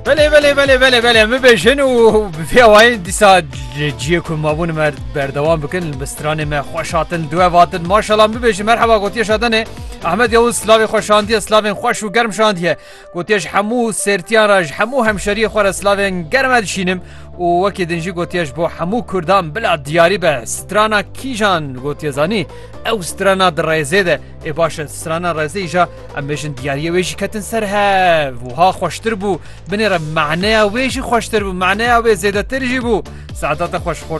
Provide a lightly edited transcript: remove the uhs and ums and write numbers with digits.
بله مبیشن و بفیاوین دیسا جیه کن مابون بردوام بکن بستران ما خوش هاتن دو واتن ماشاءالله مبیشن مرحبا گوتیه شدنه احمد یاوز سلاوی خوشاندیه سلاوین خوش و گرم شاندیه گوتیش همو سرتیان راج همو همشری خور سلاوین گرم دشینم و وکی دنجی گوتیش بو همو کردان بلا دیاری به سترانا کیجان گوتیه زانی او سترانا درایزه ده ای باشه سترانا رایزه ایجا ام بیشن دیاری ویشی کتن سر هف و ها خوشتر بو بنیر معنی ویشی خوشتر بو معنی وی زیده تر جی بو سعادت خوش